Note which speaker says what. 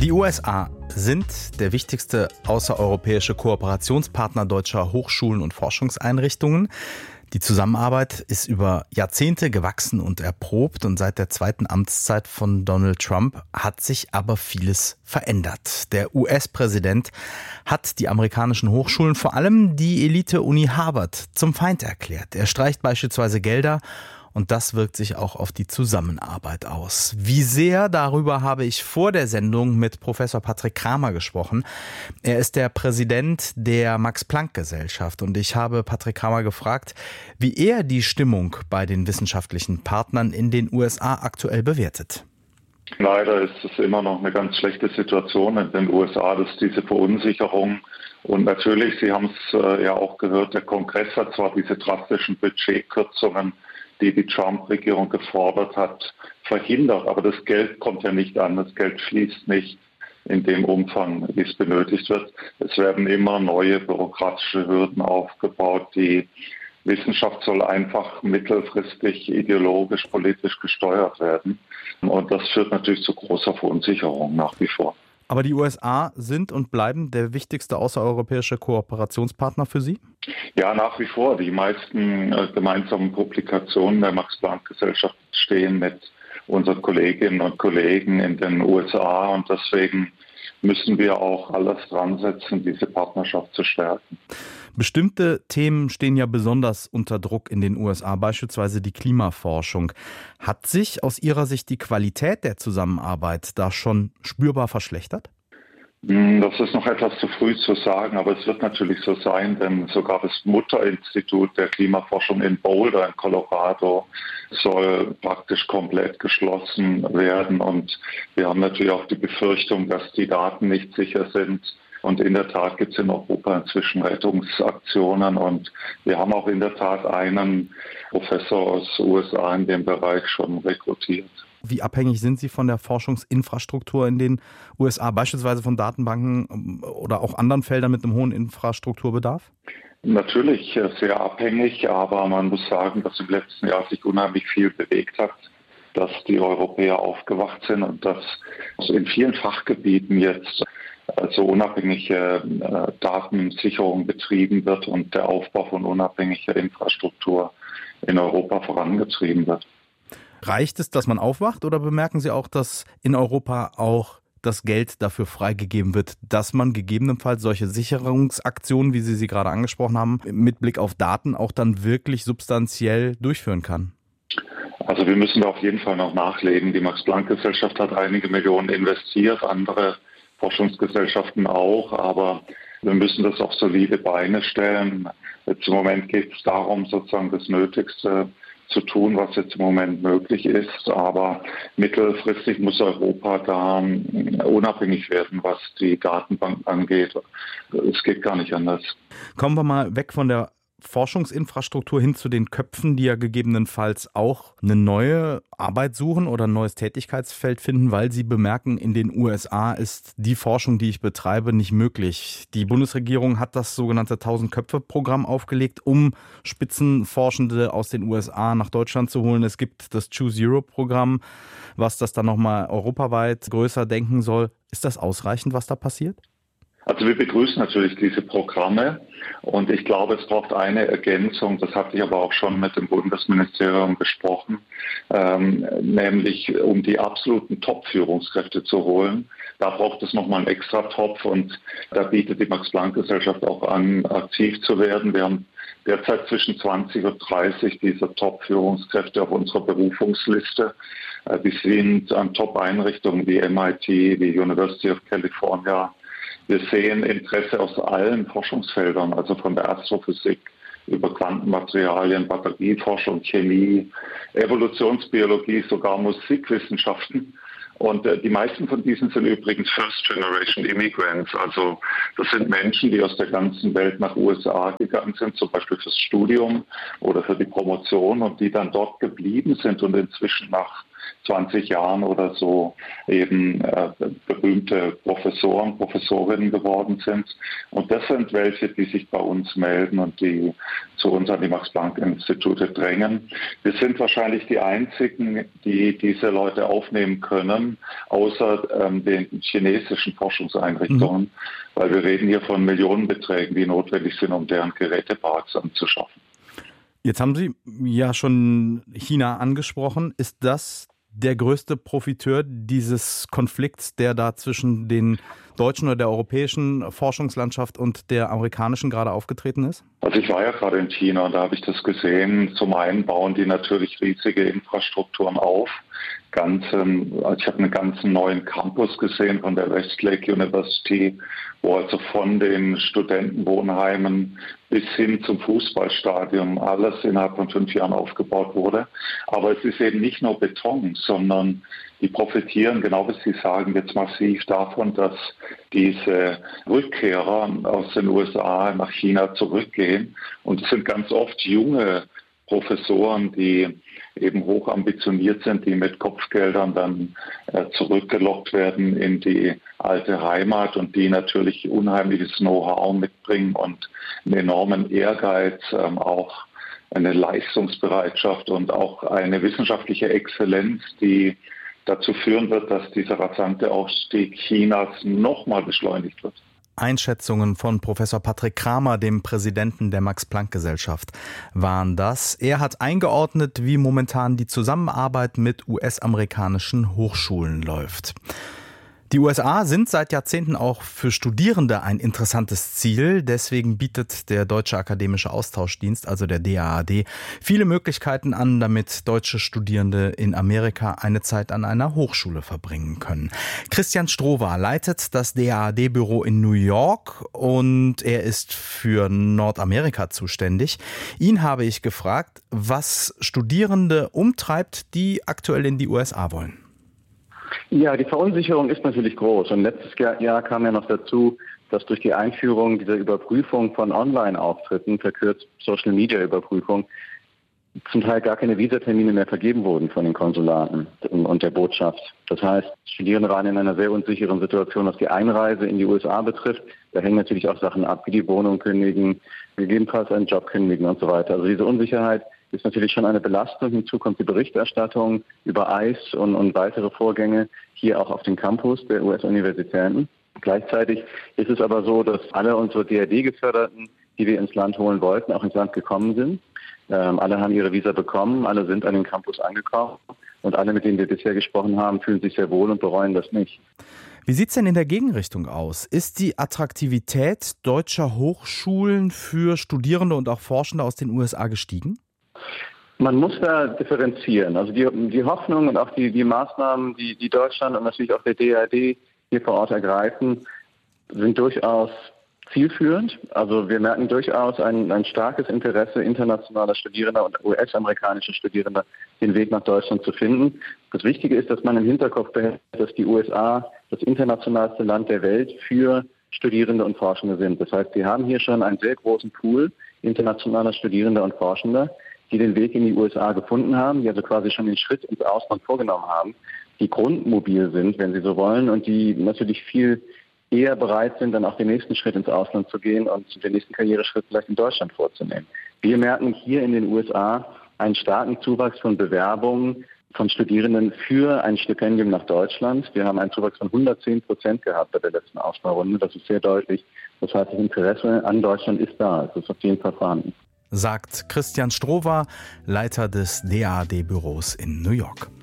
Speaker 1: Die USA sind der wichtigste außereuropäische Kooperationspartner deutscher Hochschulen und Forschungseinrichtungen. Die Zusammenarbeit ist über Jahrzehnte gewachsen und erprobt und seit der zweiten Amtszeit von Donald Trump hat sich aber vieles verändert. Der US-Präsident hat die amerikanischen Hochschulen, vor allem die Elite-Uni Harvard, zum Feind erklärt. Er streicht beispielsweise Gelder. Und das wirkt sich auch auf die Zusammenarbeit aus. Wie sehr, darüber habe ich vor der Sendung mit Professor Patrick Kramer gesprochen. Er ist der Präsident der Max-Planck-Gesellschaft und ich habe Patrick Kramer gefragt, wie er die Stimmung bei den wissenschaftlichen Partnern in den USA aktuell bewertet.
Speaker 2: Leider ist es immer noch eine ganz schlechte Situation in den USA, dass diese Verunsicherung und natürlich, Sie haben es ja auch gehört, der Kongress hat zwar diese drastischen Budgetkürzungen, die Trump-Regierung gefordert hat, verhindert. Aber das Geld kommt ja nicht an. Das Geld fließt nicht in dem Umfang, wie es benötigt wird. Es werden immer neue bürokratische Hürden aufgebaut. Die Wissenschaft soll einfach mittelfristig ideologisch, politisch gesteuert werden. Und das führt natürlich zu großer Verunsicherung nach wie vor.
Speaker 1: Aber die USA sind und bleiben der wichtigste außereuropäische Kooperationspartner für Sie?
Speaker 2: Ja, nach wie vor. Die meisten gemeinsamen Publikationen der Max-Planck-Gesellschaft stehen mit unseren Kolleginnen und Kollegen in den USA und deswegen müssen wir auch alles dran setzen, diese Partnerschaft zu stärken.
Speaker 1: Bestimmte Themen stehen ja besonders unter Druck in den USA, beispielsweise die Klimaforschung. Hat sich aus Ihrer Sicht die Qualität der Zusammenarbeit da schon spürbar verschlechtert?
Speaker 2: Das ist noch etwas zu früh zu sagen, aber es wird natürlich so sein, denn sogar das Mutterinstitut der Klimaforschung in Boulder in Colorado soll praktisch komplett geschlossen werden. Und wir haben natürlich auch die Befürchtung, dass die Daten nicht sicher sind. Und in der Tat gibt es in Europa inzwischen Rettungsaktionen und wir haben auch in der Tat einen Professor aus den USA in dem Bereich schon rekrutiert.
Speaker 1: Wie abhängig sind Sie von der Forschungsinfrastruktur in den USA, beispielsweise von Datenbanken oder auch anderen Feldern mit einem hohen Infrastrukturbedarf?
Speaker 2: Natürlich sehr abhängig, aber man muss sagen, dass im letzten Jahr sich unheimlich viel bewegt hat, dass die Europäer aufgewacht sind und dass in vielen Fachgebieten jetzt also unabhängige Datensicherung betrieben wird und der Aufbau von unabhängiger Infrastruktur in Europa vorangetrieben wird.
Speaker 1: Reicht es, dass man aufwacht oder bemerken Sie auch, dass in Europa auch das Geld dafür freigegeben wird, dass man gegebenenfalls solche Sicherungsaktionen, wie Sie sie gerade angesprochen haben, mit Blick auf Daten auch dann wirklich substanziell durchführen kann?
Speaker 2: Also wir müssen da auf jeden Fall noch nachlegen. Die Max-Planck-Gesellschaft hat einige Millionen investiert, andere Forschungsgesellschaften auch, aber wir müssen das auf solide Beine stellen. Jetzt im Moment geht es darum, sozusagen das Nötigste zu tun, was jetzt im Moment möglich ist. Aber mittelfristig muss Europa da unabhängig werden, was die Datenbank angeht. Es geht gar nicht anders.
Speaker 1: Kommen wir mal weg von der Forschungsinfrastruktur hin zu den Köpfen, die ja gegebenenfalls auch eine neue Arbeit suchen oder ein neues Tätigkeitsfeld finden, weil sie bemerken, in den USA ist die Forschung, die ich betreibe, nicht möglich. Die Bundesregierung hat das sogenannte 1000-Köpfe-Programm aufgelegt, um Spitzenforschende aus den USA nach Deutschland zu holen. Es gibt das Choose Europe-Programm, was das dann nochmal europaweit größer denken soll. Ist das ausreichend, was da passiert?
Speaker 2: Also wir begrüßen natürlich diese Programme und ich glaube, es braucht eine Ergänzung, das hatte ich aber auch schon mit dem Bundesministerium besprochen, nämlich um die absoluten Top-Führungskräfte zu holen. Da braucht es nochmal einen extra Topf und da bietet die Max-Planck-Gesellschaft auch an, aktiv zu werden. Wir haben derzeit zwischen 20 und 30 dieser Top-Führungskräfte auf unserer Berufungsliste. Die sind an Top-Einrichtungen wie MIT, wie University of California. Wir sehen Interesse aus allen Forschungsfeldern, also von der Astrophysik über Quantenmaterialien, Batterieforschung, Chemie, Evolutionsbiologie, sogar Musikwissenschaften. Und die meisten von diesen sind übrigens First-Generation Immigrants. Also das sind Menschen, die aus der ganzen Welt nach USA gegangen sind, zum Beispiel fürs Studium oder für die Promotion und die dann dort geblieben sind und inzwischen nach 20 Jahren oder so eben berühmte Professorinnen geworden sind. Und das sind welche, die sich bei uns melden und die zu uns an die Max-Planck-Institute drängen. Wir sind wahrscheinlich die einzigen, die diese Leute aufnehmen können, außer den chinesischen Forschungseinrichtungen, weil wir reden hier von Millionenbeträgen, die notwendig sind, um deren Geräteparks anzuschaffen.
Speaker 1: Jetzt haben Sie ja schon China angesprochen. Ist das der größte Profiteur dieses Konflikts, der da zwischen den deutschen oder der europäischen Forschungslandschaft und der amerikanischen gerade aufgetreten ist?
Speaker 2: Also ich war ja gerade in China und da habe ich das gesehen. Zum einen bauen die natürlich riesige Infrastrukturen auf. Ich habe einen ganzen neuen Campus gesehen von der Westlake University, wo also von den Studentenwohnheimen bis hin zum Fußballstadion alles innerhalb von 5 Jahren aufgebaut wurde. Aber es ist eben nicht nur Beton, sondern die profitieren, genau wie Sie sagen, jetzt massiv davon, dass diese Rückkehrer aus den USA nach China zurückgehen. Und es sind ganz oft junge Professoren, die eben hoch ambitioniert sind, die mit Kopfgeldern dann zurückgelockt werden in die alte Heimat und die natürlich unheimliches Know-how mitbringen und einen enormen Ehrgeiz, auch eine Leistungsbereitschaft und auch eine wissenschaftliche Exzellenz, die dazu führen wird, dass dieser rasante Aufstieg Chinas nochmal beschleunigt wird.
Speaker 1: Einschätzungen von Professor Patrick Kramer, dem Präsidenten der Max-Planck-Gesellschaft, waren das. Er hat eingeordnet, wie momentan die Zusammenarbeit mit US-amerikanischen Hochschulen läuft. Die USA sind seit Jahrzehnten auch für Studierende ein interessantes Ziel. Deswegen bietet der Deutsche Akademische Austauschdienst, also der DAAD, viele Möglichkeiten an, damit deutsche Studierende in Amerika eine Zeit an einer Hochschule verbringen können. Christian Strohwer leitet das DAAD-Büro in New York und er ist für Nordamerika zuständig. Ihn habe ich gefragt, was Studierende umtreibt, die aktuell in die USA wollen.
Speaker 3: Ja, die Verunsicherung ist natürlich groß. Und letztes Jahr kam ja noch dazu, dass durch die Einführung dieser Überprüfung von Online-Auftritten, verkürzt Social-Media-Überprüfung, zum Teil gar keine Visatermine mehr vergeben wurden von den Konsulaten und der Botschaft. Das heißt, Studierende waren in einer sehr unsicheren Situation, was die Einreise in die USA betrifft. Da hängen natürlich auch Sachen ab, wie die Wohnung kündigen, gegebenenfalls einen Job kündigen und so weiter. Also diese Unsicherheit ist natürlich schon eine Belastung. Hinzu kommt die Berichterstattung über ICE und weitere Vorgänge hier auch auf dem Campus der US-Universitäten. Gleichzeitig ist es aber so, dass alle unsere DAAD-Geförderten, die wir ins Land holen wollten, auch ins Land gekommen sind. Alle haben ihre Visa bekommen, alle sind an den Campus angekommen und alle, mit denen wir bisher gesprochen haben, fühlen sich sehr wohl und bereuen das nicht.
Speaker 1: Wie sieht es denn in der Gegenrichtung aus? Ist die Attraktivität deutscher Hochschulen für Studierende und auch Forschende aus den USA gestiegen?
Speaker 3: Man muss da differenzieren. Also die Hoffnung und auch die Maßnahmen, die Deutschland und natürlich auch der DAAD hier vor Ort ergreifen, sind durchaus zielführend. Also wir merken durchaus ein starkes Interesse internationaler Studierender und US-amerikanischer Studierender, den Weg nach Deutschland zu finden. Das Wichtige ist, dass man im Hinterkopf behält, dass die USA das internationalste Land der Welt für Studierende und Forschende sind. Das heißt, wir haben hier schon einen sehr großen Pool internationaler Studierender und Forschender, die den Weg in die USA gefunden haben, die also quasi schon den Schritt ins Ausland vorgenommen haben, die grundmobil sind, wenn sie so wollen, und die natürlich viel eher bereit sind, dann auch den nächsten Schritt ins Ausland zu gehen und den nächsten Karriereschritt vielleicht in Deutschland vorzunehmen. Wir merken hier in den USA einen starken Zuwachs von Bewerbungen von Studierenden für ein Stipendium nach Deutschland. Wir haben einen Zuwachs von 110% gehabt bei der letzten Auswahlrunde. Das ist sehr deutlich. Das heißt, das Interesse an Deutschland ist da. Es ist auf jeden Fall vorhanden.
Speaker 1: Sagt Christian Strohwer, Leiter des DAAD-Büros in New York.